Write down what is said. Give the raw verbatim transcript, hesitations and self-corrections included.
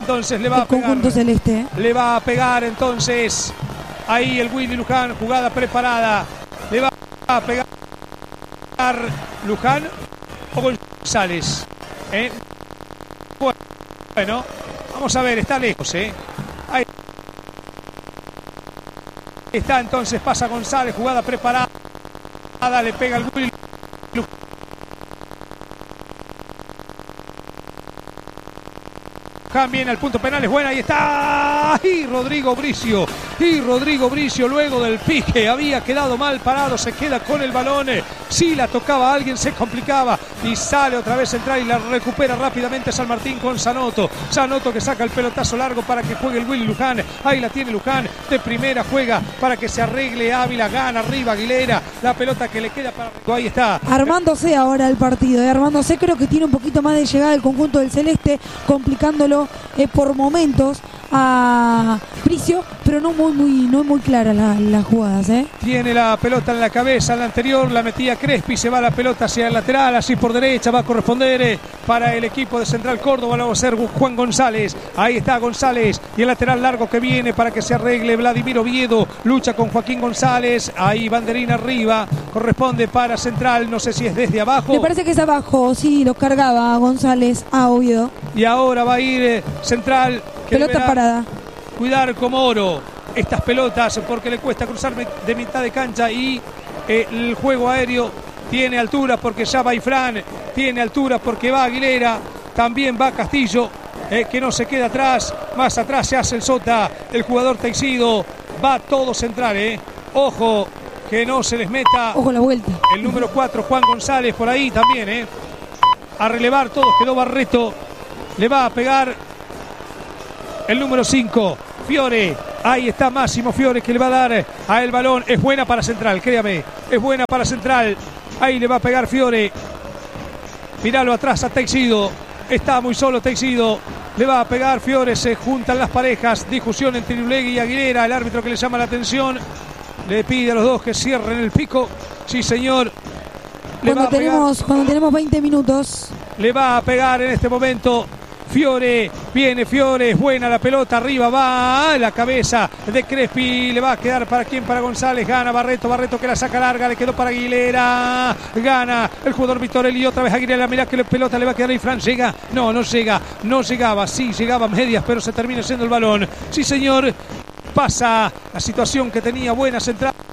entonces le va el a pegar. conjunto celeste. Le va a pegar entonces. Ahí el Willy Luján, jugada preparada. Le va a pegar Luján o González. ¿Eh? Bueno, vamos a ver, está lejos, ¿eh? Ahí está, entonces pasa González, jugada preparada. Le pega el Willy Luján, viene al punto penal, es buena, ahí está. Y Rodrigo Bricio. Y Rodrigo Bricio, luego del pique, había quedado mal parado, se queda con el balón. Si la tocaba alguien se complicaba y sale otra vez central y la recupera rápidamente San Martín con Sanoto. Sanoto que saca el pelotazo largo para que juegue el Willy Luján. Ahí la tiene Luján, de primera juega para que se arregle Ávila, gana arriba Aguilera. La pelota que le queda para... Ahí está. Armándose ahora el partido, ¿eh? Armándose, creo que tiene un poquito más de llegada el conjunto del Celeste, complicándolo eh, por momentos a Bricio, pero no muy muy no muy claras la, las jugadas, ¿eh? Tiene la pelota en la cabeza, la anterior la metía Crespi, se va la pelota hacia el lateral, así por derecha va a corresponder eh, para el equipo de Central Córdoba, lo va a hacer Juan González. Ahí está González y el lateral largo que viene para que se arregle Vladimir Oviedo, lucha con Joaquín González, ahí banderín arriba, corresponde para Central, no sé si es desde abajo. Me parece que es abajo, sí, lo cargaba González a Oviedo. Y ahora va a ir eh, Central. Pelota parada. Cuidar como oro estas pelotas porque le cuesta cruzar de mitad de cancha y eh, el juego aéreo tiene altura porque ya va Ifrán, tiene altura porque va Aguilera, también va Castillo, eh, que no se queda atrás, más atrás se hace el Sota, el jugador Teixido, va todo Central, eh. Ojo que no se les meta. Ojo la vuelta. El número cuatro, Juan González, por ahí también, eh. A relevar todos, quedó Barreto, le va a pegar el número cinco, Fiore. Ahí está Máximo Fiore que le va a dar a el balón. Es buena para Central, créame. Es buena para Central. Ahí le va a pegar Fiore. Míralo atrás a Teixido. Está muy solo Teixido. Le va a pegar Fiore. Se juntan las parejas. Discusión entre Irulegui y Aguilera. El árbitro que le llama la atención. Le pide a los dos que cierren el pico. Sí, señor. Le Cuando, va a tenemos, pegar. cuando tenemos veinte minutos. Le va a pegar en este momento Fiore, viene Fiore, es buena la pelota, arriba va la cabeza de Crespi, le va a quedar para quién, para González, gana Barreto, Barreto que la saca larga, le quedó para Aguilera, gana el jugador Vitorelli, otra vez Aguilera, mirá que la pelota le va a quedar ahí, Fran, llega, no, no llega, no llegaba, sí, llegaba a medias, pero se termina siendo el balón, sí señor, pasa la situación que tenía buena Central.